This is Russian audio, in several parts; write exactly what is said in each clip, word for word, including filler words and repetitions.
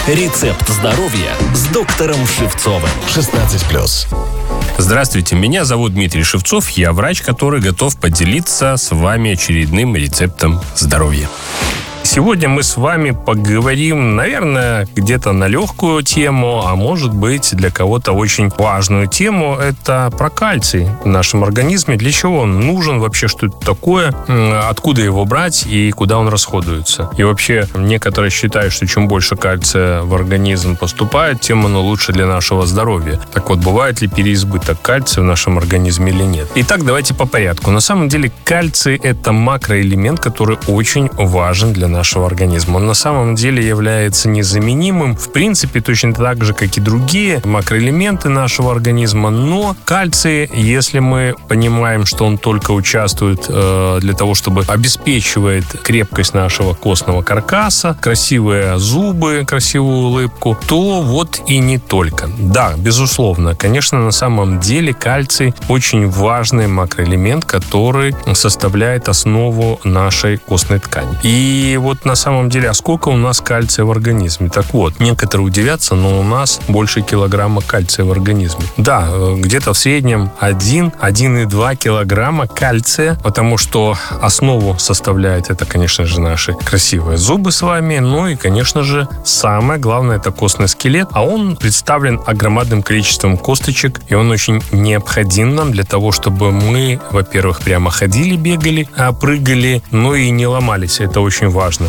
Рецепт здоровья с доктором Шевцовым. шестнадцать плюс. Здравствуйте, меня зовут Дмитрий Шевцов. Я врач, который готов поделиться с вами очередным рецептом здоровья. Сегодня мы с вами поговорим, наверное, где-то на легкую тему, а может быть для кого-то очень важную тему. Это про кальций в нашем организме. Для чего он нужен, вообще что это такое, откуда его брать и куда он расходуется. И вообще некоторые считают, что чем больше кальция в организм поступает, тем оно лучше для нашего здоровья. Так вот, бывает ли переизбыток кальция в нашем организме или нет? Итак, давайте по порядку. На самом деле кальций – это макроэлемент, который очень важен для нашего нашего организма. Он на самом деле является незаменимым, в принципе, точно так же, как и другие макроэлементы нашего организма, но кальций, если мы понимаем, что он только участвует э, для того, чтобы обеспечивает крепкость нашего костного каркаса, красивые зубы, красивую улыбку, то вот и не только. Да, безусловно, конечно, на самом деле кальций очень важный макроэлемент, который составляет основу нашей костной ткани. И вот на самом деле, а сколько у нас кальция в организме? Так вот, некоторые удивятся, но у нас больше килограмма кальция в организме. Да, где-то в среднем один - один и два килограмма кальция, потому что основу составляет это, конечно же, наши красивые зубы с вами, ну и, конечно же, самое главное – это костный скелет, а он представлен огромным количеством косточек, и он очень необходим нам для того, чтобы мы, во-первых, прямо ходили, бегали, прыгали, но и не ломались. Это очень важно.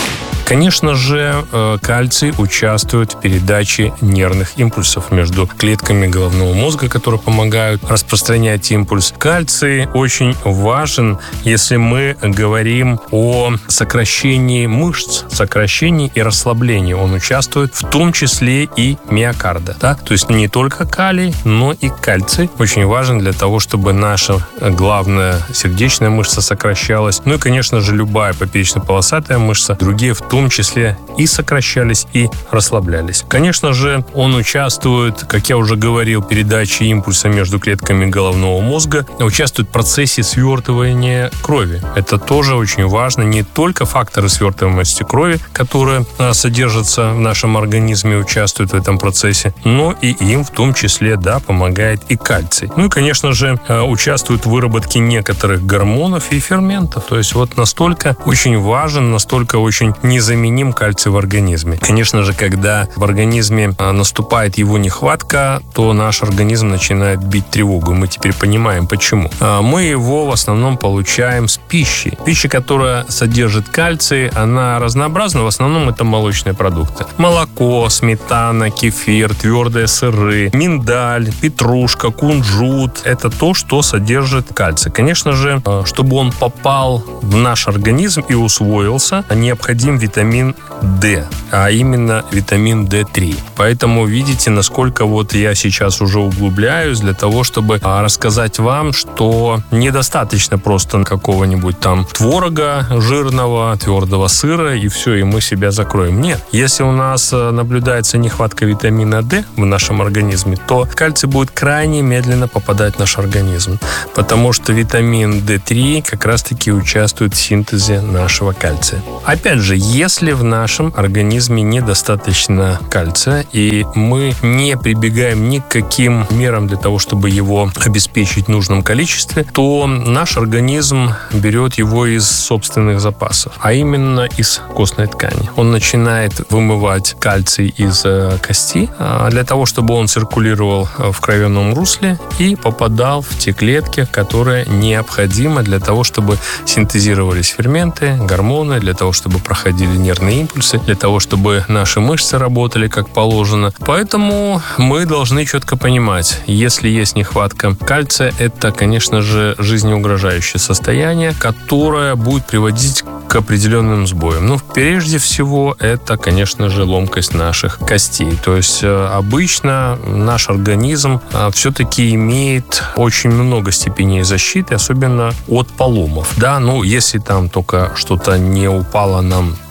Конечно же, кальций участвует в передаче нервных импульсов между клетками головного мозга, которые помогают распространять импульс. Кальций очень важен, если мы говорим о сокращении мышц, сокращении и расслаблении. Он участвует в том числе и миокарда. Да? То есть не только калий, но и кальций очень важен для того, чтобы наша главная сердечная мышца сокращалась. Ну и, конечно же, любая поперечно-полосатая мышца, другие в том В том числе и сокращались, и расслаблялись. Конечно же, он участвует, как я уже говорил, в передаче импульса между клетками головного мозга, участвует в процессе свертывания крови. Это тоже очень важно. Не только факторы свертываемости крови, которые содержатся в нашем организме, участвуют в этом процессе, но и им в том числе, да, помогает и кальций. Ну и, конечно же, участвует в выработке некоторых гормонов и ферментов. То есть вот настолько очень важен, настолько очень незаменим заменим кальций в организме. Конечно же, когда в организме наступает его нехватка, то наш организм начинает бить тревогу. Мы теперь понимаем, почему. Мы его в основном получаем с пищи. Пища, которая содержит кальций, она разнообразна. В основном это молочные продукты. Молоко, сметана, кефир, твердые сыры, миндаль, петрушка, кунжут. Это то, что содержит кальций. Конечно же, чтобы он попал в наш организм и усвоился, необходим витамин витамин D, а именно витамин дэ три. Поэтому видите, насколько вот я сейчас уже углубляюсь для того, чтобы рассказать вам, что недостаточно просто какого-нибудь там творога жирного, твердого сыра, и все, и мы себя закроем. Нет. Если у нас наблюдается нехватка витамина D в нашем организме, то кальций будет крайне медленно попадать в наш организм, потому что витамин дэ три как раз-таки участвует в синтезе нашего кальция. Опять же, если в нашем организме недостаточно кальция, и мы не прибегаем ни к каким мерам для того, чтобы его обеспечить в нужном количестве, то наш организм берет его из собственных запасов, а именно из костной ткани. Он начинает вымывать кальций из кости для того, чтобы он циркулировал в кровяном русле и попадал в те клетки, которые необходимы для того, чтобы синтезировались ферменты, гормоны, для того, чтобы проходили нервные импульсы, для того, чтобы наши мышцы работали как положено. Поэтому мы должны четко понимать, если есть нехватка кальция, это, конечно же, жизнеугрожающее состояние, которое будет приводить к определенным сбоям. Ну, прежде всего, это, конечно же, ломкость наших костей. То есть обычно наш организм все-таки имеет очень много степеней защиты, особенно от поломов. Да, ну, если там только что-то не упало нам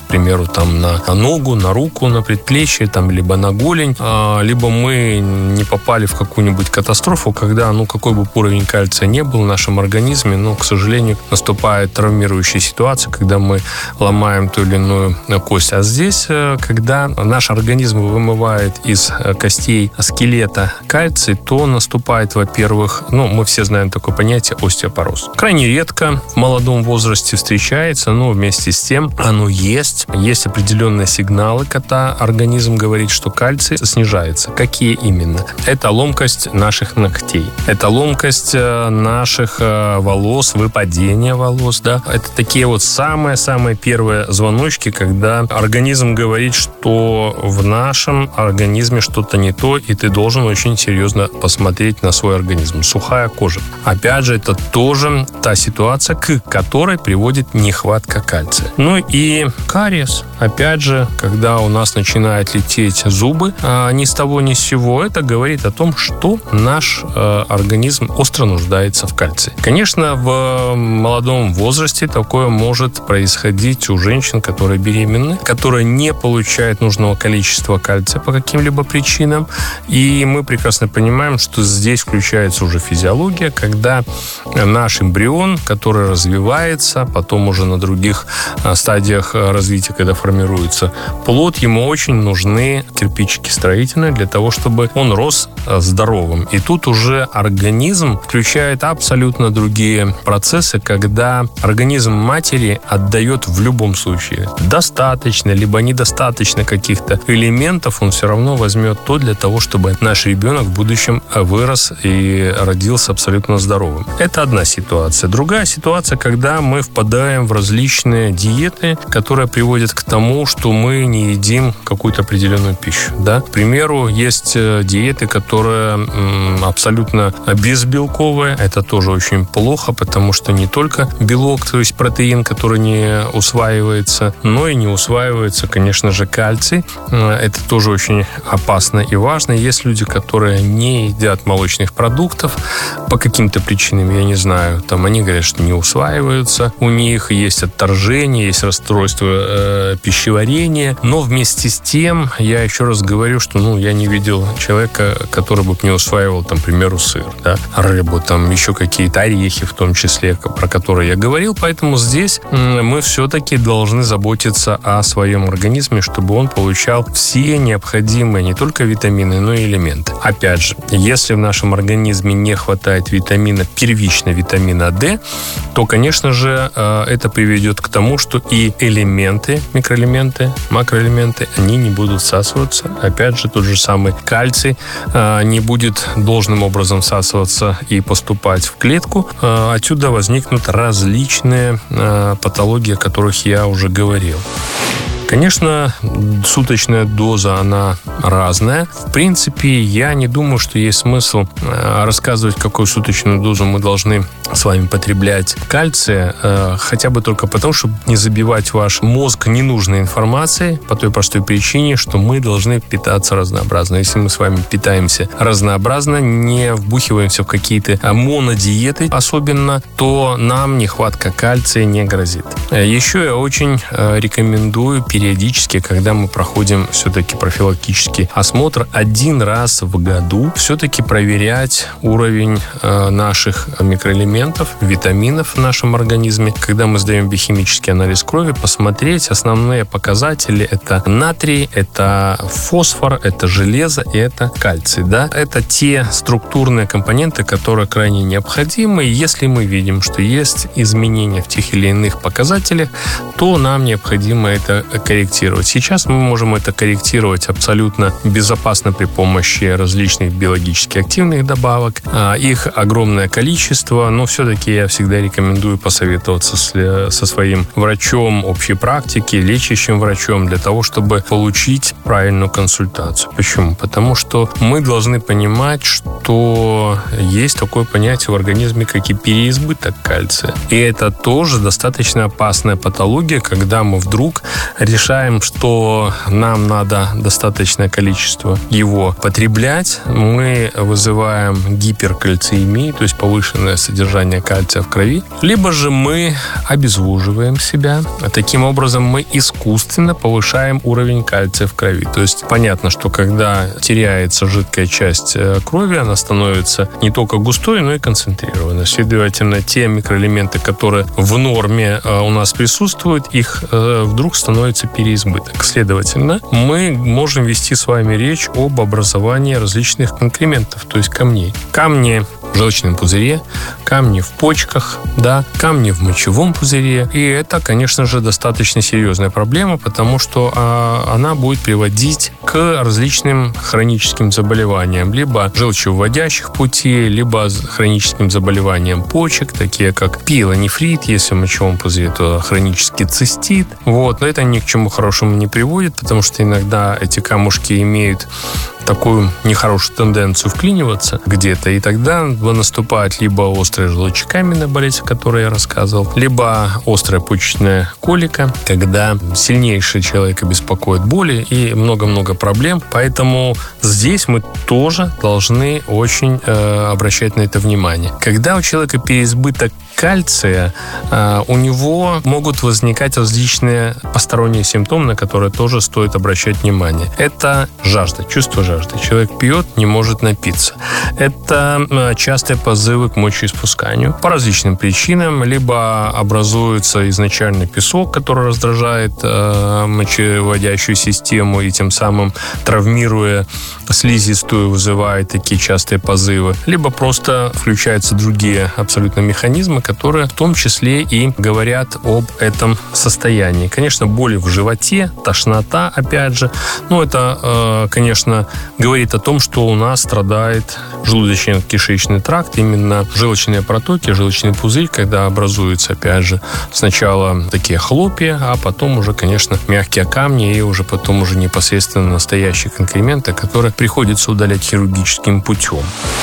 примеру, там на ногу, на руку, на предплечье, там, либо на голень, либо мы не попали в какую-нибудь катастрофу, когда, ну, какой бы уровень кальция не был в нашем организме, но, к сожалению, наступает травмирующая ситуация, когда мы ломаем ту или иную кость. А здесь, когда наш организм вымывает из костей скелета кальций, то наступает, во-первых, ну, мы все знаем такое понятие остеопороз. Крайне редко в молодом возрасте встречается, но вместе с тем оно есть. Есть определенные сигналы, когда организм говорит, что кальций снижается. Какие именно? Это ломкость наших ногтей. Это ломкость наших волос, выпадение волос, да. Это такие вот самые-самые первые звоночки, когда организм говорит, что в нашем организме что-то не то, и ты должен очень серьезно посмотреть на свой организм. Сухая кожа. Опять же, это тоже та ситуация, к которой приводит нехватка кальция. Ну и кариес. Опять же, когда у нас начинают лететь зубы, а ни с того ни с сего, это говорит о том, что наш э, организм остро нуждается в кальции. Конечно, в молодом возрасте такое может происходить у женщин, которые беременны, которые не получают нужного количества кальция по каким-либо причинам. И мы прекрасно понимаем, что здесь включается уже физиология, когда наш эмбрион, который развивается, потом уже на других стадиях развития, когда формируется плод, ему очень нужны кирпичики строительные для того, чтобы он рос здоровым. И тут уже организм включает абсолютно другие процессы, когда организм матери отдает в любом случае достаточно, либо недостаточно каких-то элементов, он все равно возьмет то для того, чтобы наш ребенок в будущем вырос и родился абсолютно здоровым. Это одна ситуация. Другая ситуация, когда мы впадаем в различные диеты, которые приводят к тому, что мы не едим какую-то определенную пищу. Да? К примеру, есть диеты, которые м, абсолютно безбелковые. Это тоже очень плохо, потому что не только белок, то есть протеин, который не усваивается, но и не усваивается, конечно же, кальций. Это тоже очень опасно и важно. Есть люди, которые не едят молочных продуктов по каким-то причинам, я не знаю, там они говорят, что не усваиваются, у них есть отторжение, есть расстройство э, пищеварения, но вместе с тем, я еще раз говорю, что, ну, я не видел человека, который бы не усваивал, там, к примеру, сыр, да, рыбу, там, еще какие-то орехи, в том числе, про которые я говорил, поэтому здесь мы все-таки должны заботиться о своем организме, чтобы он получал все необходимые не только витамины, но и элементы. Опять же, если в нашем организме не хватает витамина, первично витамина D, то, конечно же, это приведет к тому, что и элементы, микроэлементы, макроэлементы, они не будут всасываться. Опять же, тот же самый кальций не будет должным образом всасываться и поступать в клетку. Отсюда возникнут различные патологии, о которых я уже говорил. Конечно, суточная доза, она разная. В принципе, я не думаю, что есть смысл рассказывать, какую суточную дозу мы должны с вами потреблять кальция, хотя бы только потому, чтобы не забивать ваш мозг ненужной информацией, по той простой причине, что мы должны питаться разнообразно. Если мы с вами питаемся разнообразно, не вбухиваемся в какие-то монодиеты особенно, то нам нехватка кальция не грозит. Еще я очень рекомендую периодически, когда мы проходим все-таки профилактический осмотр, один раз в году все-таки проверять уровень наших микроэлементов, витаминов в нашем организме. Когда мы сдаем биохимический анализ крови, посмотреть основные показатели. Это натрий, это фосфор, это железо и это кальций. Да? Это те структурные компоненты, которые крайне необходимы. И если мы видим, что есть изменения в тех или иных показателях, то нам необходимо это корректировать. Сейчас мы можем это корректировать абсолютно безопасно при помощи различных биологически активных добавок. Их огромное количество, но все-таки я всегда рекомендую посоветоваться с, со своим врачом общей практики, лечащим врачом, для того, чтобы получить правильную консультацию. Почему? Потому что мы должны понимать, что есть такое понятие в организме, как и переизбыток кальция. И это тоже достаточно опасная патология, когда мы вдруг решаем решаем, что нам надо достаточное количество его потреблять, мы вызываем гиперкальциемию, то есть повышенное содержание кальция в крови, либо же мы обезвоживаем себя. Таким образом, мы искусственно повышаем уровень кальция в крови. То есть понятно, что когда теряется жидкая часть крови, она становится не только густой, но и концентрированной. Следовательно, те микроэлементы, которые в норме у нас присутствуют, их вдруг становится переизбыток. Следовательно, мы можем вести с вами речь об образовании различных инкрементов, то есть камней. Камни в желчном пузыре, камни в почках, да, камни в мочевом пузыре. И это, конечно же, достаточно серьезная проблема, потому что а, она будет приводить к различным хроническим заболеваниям, либо желчевыводящих путей, либо хроническим заболеваниям почек, такие как пиелонефрит, если в мочевом пузыре, то хронический цистит. Вот. Но это ни к чему хорошему не приводит, потому что иногда эти камушки имеют такую нехорошую тенденцию вклиниваться где-то, и тогда наступает либо острая желчекаменная болезнь, о которой я рассказывал, либо острая почечная колика, когда сильнейший человека беспокоит боли и много-много проблем. Поэтому здесь мы тоже должны очень э, обращать на это внимание. Когда у человека переизбыток кальция, э, у него могут возникать различные посторонние симптомы, на которые тоже стоит обращать внимание. Это жажда, чувство жажды. Человек пьет, не может напиться. Это частые позывы к мочеиспусканию по различным причинам. Либо образуется изначально песок, который раздражает э, мочевыводящую систему и тем самым, травмируя слизистую, вызывает такие частые позывы. Либо просто включаются другие абсолютно механизмы, которые в том числе и говорят об этом состоянии. Конечно, боли в животе, тошнота, опять же. Ну, это, э, конечно, говорит о том, что у нас страдает желудочно-кишечный тракт, именно желчные протоки, желчный пузырь, когда образуются, опять же, сначала такие хлопья, а потом уже, конечно, мягкие камни и уже потом уже непосредственно настоящие инкременты, которые приходится удалять хирургическим путем.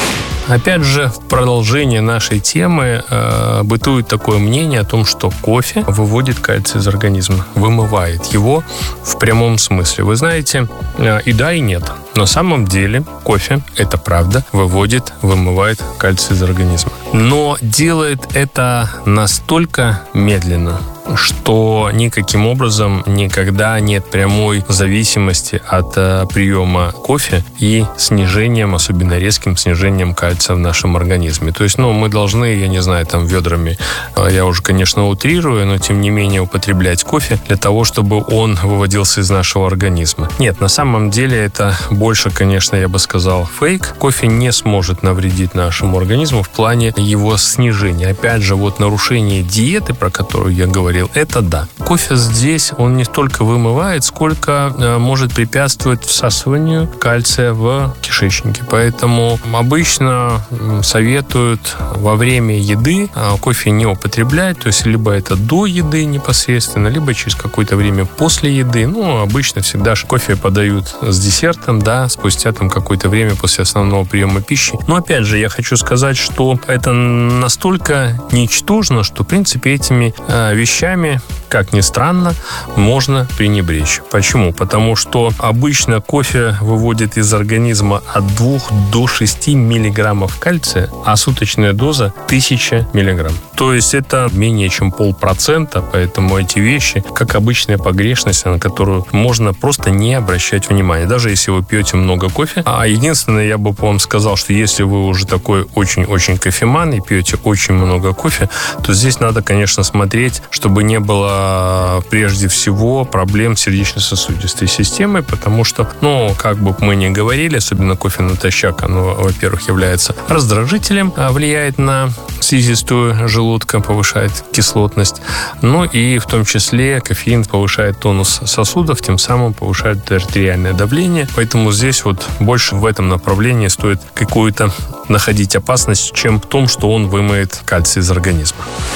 Опять же, в продолжение нашей темы э, бытует такое мнение о том, что кофе выводит кальций из организма, вымывает его в прямом смысле. Вы знаете, э, и да, и нет. На самом деле кофе, это правда, выводит, вымывает кальций из организма. Но делает это настолько медленно, что никаким образом никогда нет прямой зависимости от э, приема кофе и снижением, особенно резким снижением кальция в нашем организме. То есть, ну, мы должны, я не знаю, там ведрами, э, я уже, конечно, утрирую, но тем не менее употреблять кофе для того, чтобы он выводился из нашего организма. Нет, на самом деле это больше, конечно, я бы сказал, фейк. Кофе не сможет навредить нашему организму в плане его снижения. Опять же, вот нарушение диеты, про которую я говорил, это да. Кофе здесь, он не столько вымывает, сколько э, может препятствовать всасыванию кальция в кишечнике. Поэтому обычно советуют во время еды э, кофе не употреблять, то есть либо это до еды непосредственно, либо через какое-то время после еды. Ну, обычно всегда же кофе подают с десертом, да, спустя там какое-то время после основного приема пищи. Но опять же, я хочу сказать, что это настолько ничтожно, что, в принципе, этими э, вещами, как ни странно, можно пренебречь. Почему? Потому что обычно кофе выводит из организма от двух до шести миллиграммов кальция, а суточная доза тысяча миллиграмм. То есть это менее чем полпроцента, поэтому эти вещи, как обычная погрешность, на которую можно просто не обращать внимания, даже если вы пьете много кофе. А единственное, я бы вам сказал, что если вы уже такой очень-очень кофеман и пьете очень много кофе, то здесь надо, конечно, смотреть, чтобы не было прежде всего проблем с сердечно-сосудистой системой, потому что, ну, как бы мы ни говорили, особенно кофе натощак, оно, во-первых, является раздражителем, влияет на слизистую желудка, повышает кислотность, ну и в том числе кофеин повышает тонус сосудов, тем самым повышает артериальное давление, поэтому здесь вот больше в этом направлении стоит какую-то находить опасность, чем в том, что он вымоет кальций из организма.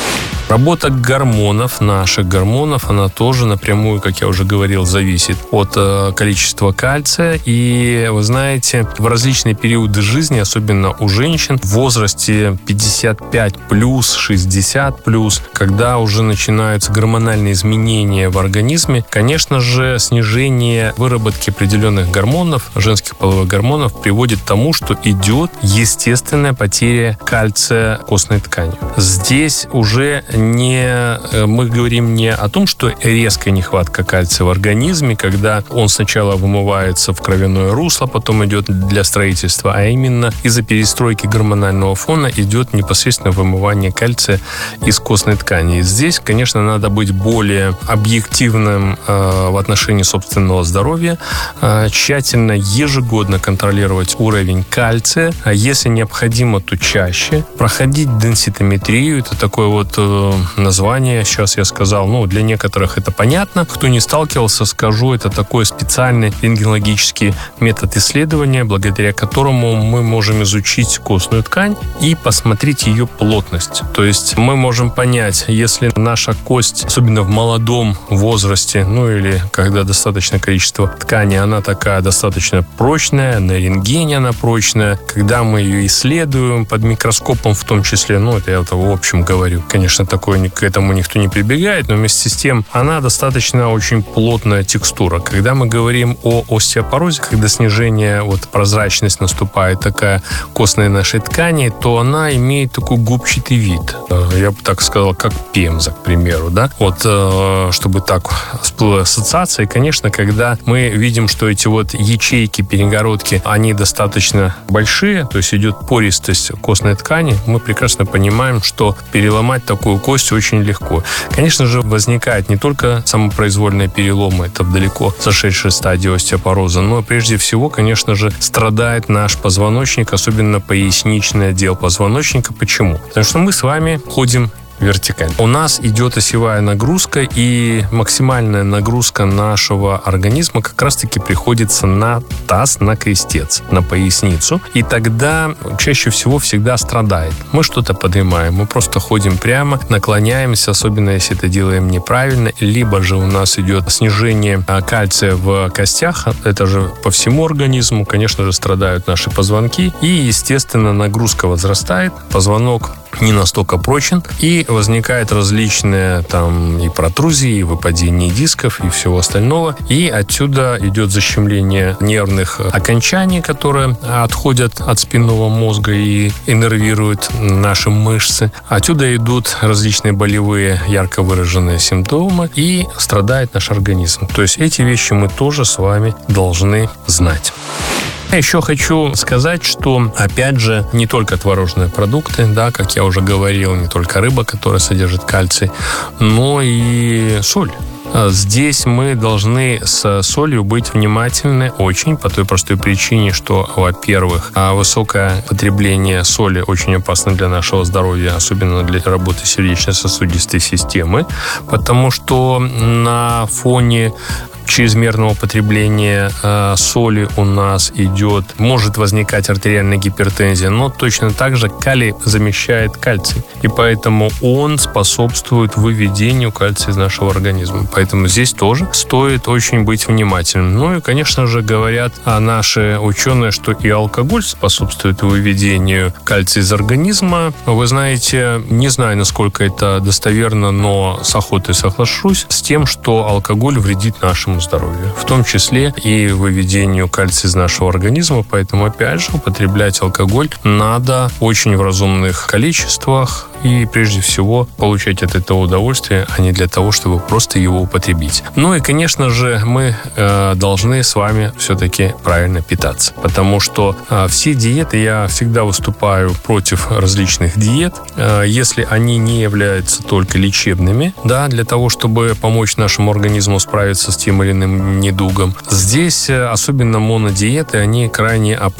Работа гормонов, наших гормонов, она тоже напрямую, как я уже говорил, зависит от э, количества кальция. И вы знаете, в различные периоды жизни, особенно у женщин, в возрасте пятьдесят пять плюс, шестьдесят плюс, когда уже начинаются гормональные изменения в организме, конечно же, снижение выработки определенных гормонов, женских половых гормонов, приводит к тому, что идет естественная потеря кальция костной ткани. Здесь уже не мы говорим не о том, что резкая нехватка кальция в организме, когда он сначала вымывается в кровяное русло, потом идет для строительства, а именно из-за перестройки гормонального фона идет непосредственно вымывание кальция из костной ткани. И здесь, конечно, надо быть более объективным э, в отношении собственного здоровья, э, тщательно ежегодно контролировать уровень кальция, а если необходимо, то чаще проходить денситометрию. Это такое вот э, название, сейчас я сказал, ну, для некоторых это понятно. Кто не сталкивался, скажу, это такой специальный рентгенологический метод исследования, благодаря которому мы можем изучить костную ткань и посмотреть ее плотность. То есть мы можем понять, если наша кость, особенно в молодом возрасте, ну или когда достаточное количество ткани, она такая достаточно прочная, на рентгене она прочная, когда мы ее исследуем под микроскопом в том числе, ну это я в общем говорю, конечно, такое, к этому никто не прибегает, но вместе с тем она достаточно очень плотная текстура. Когда мы говорим о остеопорозе, когда снижение, вот прозрачность наступает такая костной нашей ткани, то она имеет такой губчатый вид. Я бы так сказал, как пемза, к примеру, да? Вот, чтобы так всплыла ассоциация. И, конечно, когда мы видим, что эти вот ячейки, перегородки, они достаточно большие, то есть идет пористость костной ткани, мы прекрасно понимаем, что переломать такую кость очень легко. Конечно же, возникает не только самопроизвольные переломы, это далеко зашедшая стадия остеопороза, но прежде всего, конечно же, страдает наш позвоночник, особенно поясничный отдел позвоночника. Почему? Потому что мы с вами ходим вертикально. У нас идет осевая нагрузка, и максимальная нагрузка нашего организма как раз-таки приходится на таз, на крестец, на поясницу. И тогда чаще всего всегда страдает. Мы что-то поднимаем, мы просто ходим прямо, наклоняемся, особенно если это делаем неправильно, либо же у нас идет снижение кальция в костях, это же по всему организму, конечно же, страдают наши позвонки, и, естественно, нагрузка возрастает, позвонок не настолько прочен, и возникают различные там и протрузии, и выпадение дисков, и всего остального. И отсюда идет защемление нервных окончаний, которые отходят от спинного мозга и иннервируют наши мышцы. Отсюда идут различные болевые, ярко выраженные симптомы, и страдает наш организм. То есть эти вещи мы тоже с вами должны знать. Я еще хочу сказать, что, опять же, не только творожные продукты, да, как я уже говорил, не только рыба, которая содержит кальций, но и соль. Здесь мы должны с солью быть внимательны очень, по той простой причине, что, во-первых, высокое потребление соли очень опасно для нашего здоровья, особенно для работы сердечно-сосудистой системы, потому что на фоне чрезмерного потребления э, соли у нас идет, может возникать артериальная гипертензия, но точно так же калий замещает кальций, и поэтому он способствует выведению кальция из нашего организма. Поэтому здесь тоже стоит очень быть внимательным. Ну и, конечно же, говорят наши ученые, что и алкоголь способствует выведению кальция из организма. Вы знаете, не знаю, насколько это достоверно, но с охотой соглашусь с тем, что алкоголь вредит нашему здоровью, в том числе и выведению кальция из нашего организма. Поэтому, опять же, употреблять алкоголь надо очень в разумных количествах и, прежде всего, получать от этого удовольствие, а не для того, чтобы просто его употребить. Ну и, конечно же, мы э, должны с вами все-таки правильно питаться, потому что э, все диеты, я всегда выступаю против различных диет, э, если они не являются только лечебными, да, для того, чтобы помочь нашему организму справиться с тем или иным недугом. Здесь, э, особенно монодиеты, они крайне опасны.